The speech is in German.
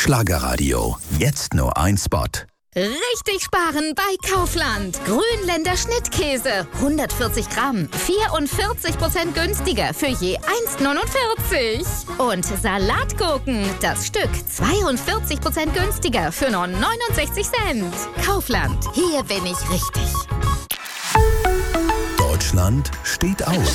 Schlagerradio. Jetzt nur ein Spot. Richtig sparen bei Kaufland. Grünländer Schnittkäse. 140 Gramm. 44% günstiger für je 1,49. Und Salatgurken. Das Stück 42% günstiger für nur 69 Cent. Kaufland. Hier bin ich richtig. Deutschland steht auf.